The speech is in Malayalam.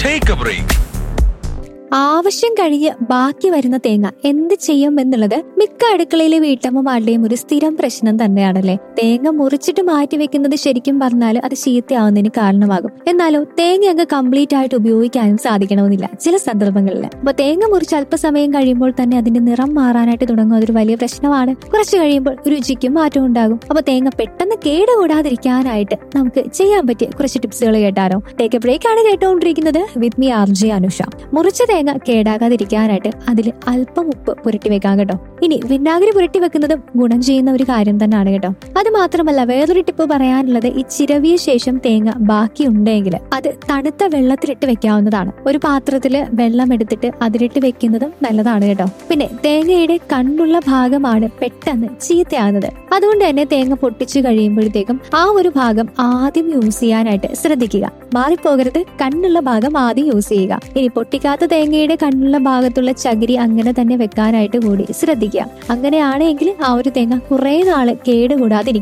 Take a break. ആവശ്യം കഴിഞ്ഞ് ബാക്കി വരുന്ന തേങ്ങ എന്ത് ചെയ്യും എന്നുള്ളത് മിക്ക അടുക്കളയിലെ വീട്ടമ്മമാരുടെയും ഒരു സ്ഥിരം പ്രശ്നം തന്നെയാണല്ലേ. തേങ്ങ മുറിച്ചിട്ട് മാറ്റി വെക്കുന്നത് ശരിക്കും പറഞ്ഞാൽ അത് ചീത്തയാവുന്നതിന് കാരണമാകും. എന്നാലോ തേങ്ങ അങ്ങ് കംപ്ലീറ്റ് ആയിട്ട് ഉപയോഗിക്കാനും സാധിക്കണമെന്നില്ല ചില സന്ദർഭങ്ങളിൽ. അപ്പൊ തേങ്ങ മുറിച്ച് അല്പസമയം കഴിയുമ്പോൾ തന്നെ അതിന്റെ നിറം മാറാനായിട്ട് തുടങ്ങും. അതൊരു വലിയ പ്രശ്നമാണ്. കുറച്ച് കഴിയുമ്പോൾ രുചിക്കും മാറ്റം ഉണ്ടാകും. അപ്പൊ തേങ്ങ പെട്ടെന്ന് കേടുകൂടാതിരിക്കാനായിട്ട് നമുക്ക് ചെയ്യാൻ പറ്റിയ കുറച്ച് ടിപ്സുകൾ കേട്ടാലോ. ടേക്ക് എ ബ്രേക്ക് ആണ് കേട്ടുകൊണ്ടിരിക്കുന്നത് വിത്ത് മീ RJ അനുഷ. മുറിച്ച തേങ്ങ കേടാകാതിരിക്കാനായിട്ട് അതിൽ അല്പം ഉപ്പ് പുരട്ടി വെക്കാം കേട്ടോ. ഇനി വിനാഗിരി പുരട്ടി വെക്കുന്നതും ഗുണം ചെയ്യുന്ന ഒരു കാര്യം തന്നെയാണ് കേട്ടോ. അത് മാത്രമല്ല വേറൊരു ടിപ്പ് പറയാനുള്ളത്, ഈ ചിരവിയ ശേഷം തേങ്ങ ബാക്കി ഉണ്ടെങ്കിൽ അത് തണുത്ത വെള്ളത്തിലിട്ട് വെക്കാവുന്നതാണ്. ഒരു പാത്രത്തില് വെള്ളം എടുത്തിട്ട് അതിലിട്ട് വെക്കുന്നതും നല്ലതാണ് കേട്ടോ. പിന്നെ തേങ്ങയുടെ കണ്ണുള്ള ഭാഗമാണ് പെട്ടെന്ന് ചീത്തയാകുന്നത്. അതുകൊണ്ട് തന്നെ തേങ്ങ പൊട്ടിച്ചു കഴിയുമ്പോഴത്തേക്കും ആ ഒരു ഭാഗം ആദ്യം യൂസ് ചെയ്യാനായിട്ട് ശ്രദ്ധിക്കുക. മാറിപ്പോകരുത്, കണ്ണുള്ള ഭാഗം ആദ്യം യൂസ് ചെയ്യുക. ഇനി പൊട്ടിക്കാത്ത തേങ്ങയുടെ കണ്ണുള്ള ഭാഗത്തുള്ള ചകിരി അങ്ങനെ തന്നെ വെക്കാനായിട്ട് കൂടി ശ്രദ്ധിക്കുക. അങ്ങനെയാണെങ്കിൽ ആ ഒരു തേങ്ങ കുറെ നാള് കേടുകൂടാതിരിക്കും.